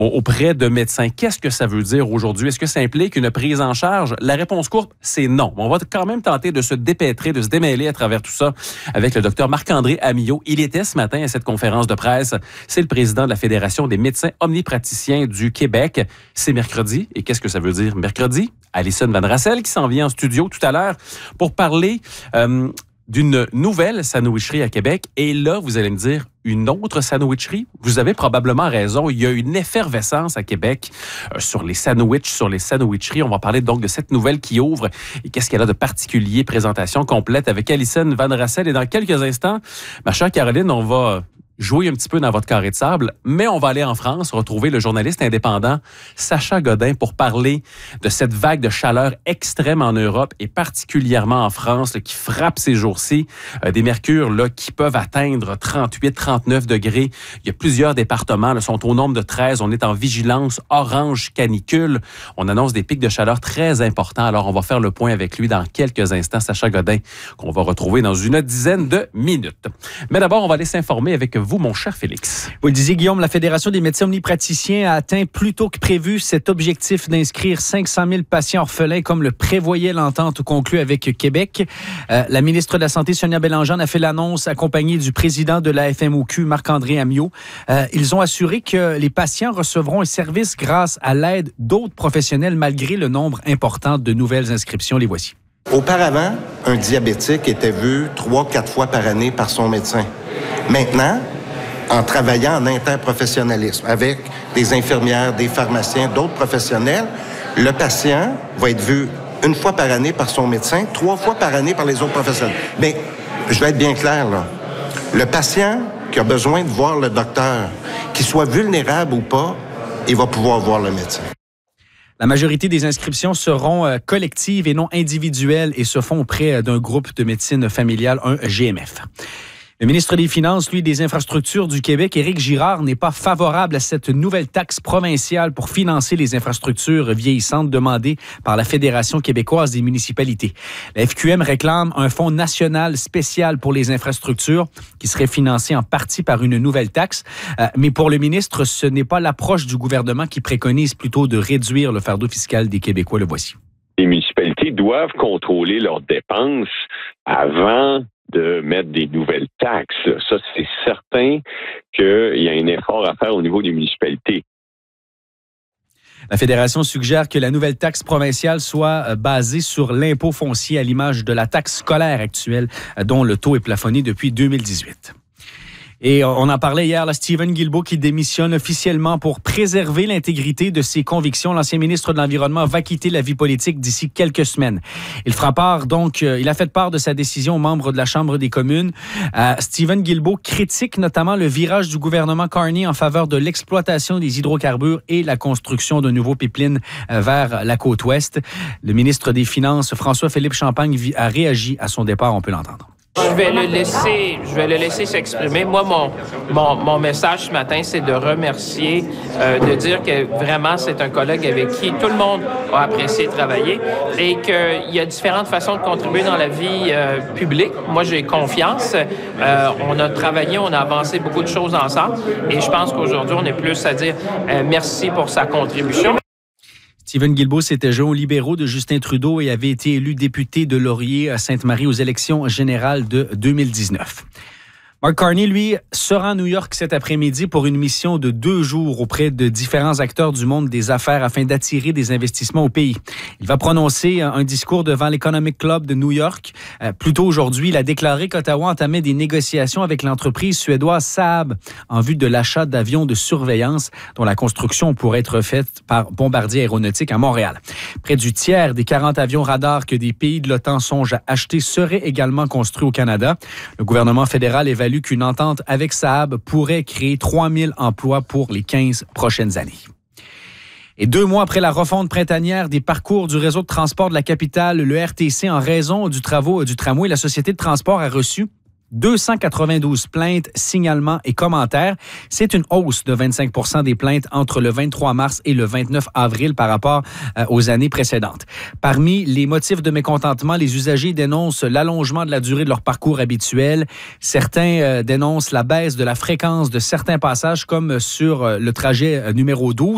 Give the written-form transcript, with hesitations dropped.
auprès de médecins. Qu'est-ce que ça veut dire aujourd'hui? Est-ce que ça implique une prise en charge? La réponse courte, c'est non. On va quand même tenter de se dépêtrer, de se démêler à travers tout ça avec le docteur Marc-André Amillot. Il était ce matin à cette conférence de presse. C'est le président de la Fédération des médecins omnipraticiens du Québec. C'est mercredi. Et qu'est-ce que ça veut dire mercredi? Alison Van Rassel qui s'en vient en studio tout à l'heure pour parler d'une nouvelle sandwicherie à Québec. Et là, vous allez me dire, une autre sandwicherie? Vous avez probablement raison. Il y a une effervescence à Québec sur les sandwichs, sur les sandwicheries. On va parler donc de cette nouvelle qui ouvre et qu'est-ce qu'elle a de particulier. Présentation complète avec Alison Van Rassel. Et dans quelques instants, ma chère Caroline, on va jouer un petit peu dans votre carré de sable, mais on va aller en France retrouver le journaliste indépendant Sacha Godin pour parler de cette vague de chaleur extrême en Europe et particulièrement en France qui frappe ces jours-ci. Des mercures qui peuvent atteindre 38, 39 degrés. Il y a plusieurs départements, sont au nombre de 13. On est en vigilance orange canicule. On annonce des pics de chaleur très importants. Alors, on va faire le point avec lui dans quelques instants. Sacha Godin, qu'on va retrouver dans une dizaine de minutes. Mais d'abord, on va aller s'informer avec vous, mon cher Félix. Vous le disiez, Guillaume, la Fédération des médecins omnipraticiens a atteint plus tôt que prévu cet objectif d'inscrire 500 000 patients orphelins comme le prévoyait l'entente conclue avec Québec. La ministre de la Santé, Sonia Bélanger, a fait l'annonce accompagnée du président de la FMOQ, Marc-André Amillot. Ils ont assuré que les patients recevront un service grâce à l'aide d'autres professionnels malgré le nombre important de nouvelles inscriptions. Les voici. Auparavant, un diabétique était vu 3-4 fois par année par son médecin. Maintenant, en travaillant en interprofessionnalisme avec des infirmières, des pharmaciens, d'autres professionnels, le patient va être vu 1 fois par année par son médecin, 3 fois par année par les autres professionnels. Mais je vais être bien clair, là. Le patient qui a besoin de voir le docteur, qu'il soit vulnérable ou pas, il va pouvoir voir le médecin. La majorité des inscriptions seront collectives et non individuelles et se font auprès d'un groupe de médecine familiale, un GMF. Le ministre des Finances, lui, des Infrastructures du Québec, Éric Girard, n'est pas favorable à cette nouvelle taxe provinciale pour financer les infrastructures vieillissantes demandées par la Fédération québécoise des municipalités. La FQM réclame un fonds national spécial pour les infrastructures qui serait financé en partie par une nouvelle taxe. Mais pour le ministre, ce n'est pas l'approche du gouvernement qui préconise plutôt de réduire le fardeau fiscal des Québécois. Le voici. Les municipalités doivent contrôler leurs dépenses avant de mettre des nouvelles taxes. Ça, c'est certain qu'il y a un effort à faire au niveau des municipalités. La Fédération suggère que la nouvelle taxe provinciale soit basée sur l'impôt foncier à l'image de la taxe scolaire actuelle, dont le taux est plafonné depuis 2018. Et on en parlait hier, Stephen Guilbeault qui démissionne officiellement pour préserver l'intégrité de ses convictions. L'ancien ministre de l'Environnement va quitter la vie politique d'ici quelques semaines. Il a fait part de sa décision aux membres de la Chambre des communes. Stephen Guilbeault critique notamment le virage du gouvernement Carney en faveur de l'exploitation des hydrocarbures et la construction de nouveaux pipelines vers la côte ouest. Le ministre des Finances, François-Philippe Champagne, a réagi à son départ. On peut l'entendre. Je vais le laisser s'exprimer. Moi, mon message ce matin, c'est de remercier, de dire que vraiment, c'est un collègue avec qui tout le monde a apprécié travailler et qu'il y a différentes façons de contribuer dans la vie publique. Moi, j'ai confiance. On a travaillé, on a avancé beaucoup de choses ensemble et je pense qu'aujourd'hui, on est plus à dire merci pour sa contribution. Stephen Guilbeault s'était joint aux libéraux de Justin Trudeau et avait été élu député de Laurier à Sainte-Marie aux élections générales de 2019. Mark Carney, lui, sera à New York cet après-midi pour une mission de 2 jours auprès de différents acteurs du monde des affaires afin d'attirer des investissements au pays. Il va prononcer un discours devant l'Economic Club de New York. Plus tôt aujourd'hui, il a déclaré qu'Ottawa entamait des négociations avec l'entreprise suédoise Saab en vue de l'achat d'avions de surveillance dont la construction pourrait être faite par Bombardier Aéronautique à Montréal. Près du tiers des 40 avions radars que des pays de l'OTAN songent à acheter seraient également construits au Canada. Le gouvernement fédéral évalue qu'une entente avec Saab pourrait créer 3000 emplois pour les 15 prochaines années. Et 2 mois après la refonte printanière des parcours du réseau de transport de la capitale, le RTC, en raison du travaux du tramway, la société de transport a reçu 292 plaintes, signalements et commentaires. C'est une hausse de 25 % des plaintes entre le 23 mars et le 29 avril par rapport aux années précédentes. Parmi les motifs de mécontentement, les usagers dénoncent l'allongement de la durée de leur parcours habituel. Certains dénoncent la baisse de la fréquence de certains passages, comme sur le trajet numéro 12.